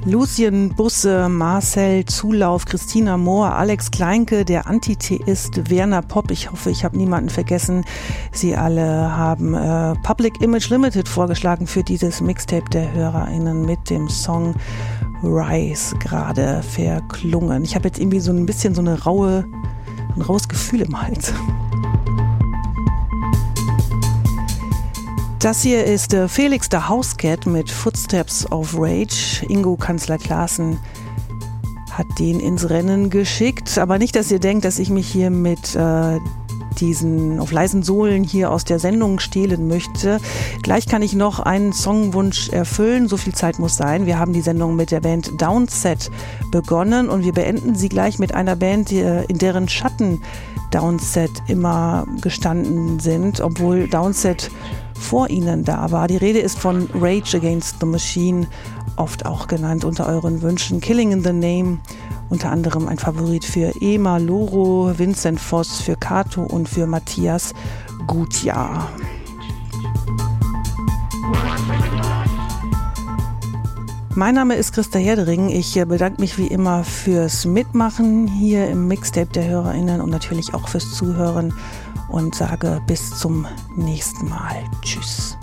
Lucien Busse, Marcel Zulauf, Christina Mohr, Alex Kleinke, der Antitheist, Werner Popp. Ich hoffe, ich habe niemanden vergessen. Sie alle haben Public Image Limited vorgeschlagen für dieses Mixtape der HörerInnen mit dem Song Rise gerade verklungen. Ich habe jetzt irgendwie so ein bisschen so ein raues Gefühl im Hals. Das hier ist Felix der Housecat mit Footsteps of Rage. Ingo Kanzler-Klaassen hat den ins Rennen geschickt. Aber nicht, dass ihr denkt, dass ich mich hier mit diesen auf leisen Sohlen hier aus der Sendung stehlen möchte. Gleich kann ich noch einen Songwunsch erfüllen. So viel Zeit muss sein. Wir haben die Sendung mit der Band Downset begonnen und wir beenden sie gleich mit einer Band, in deren Schatten Downset immer gestanden sind, obwohl Downset vor ihnen da war. Die Rede ist von Rage Against the Machine, oft auch genannt unter euren Wünschen. Killing in the Name, unter anderem ein Favorit für Ema Loro, Vincent Voss, für Kato und für Matthias Gutjahr. Mein Name ist Christa Herdering. Ich bedanke mich wie immer fürs Mitmachen hier im Mixtape der HörerInnen und natürlich auch fürs Zuhören und sage bis zum nächsten Mal. Tschüss.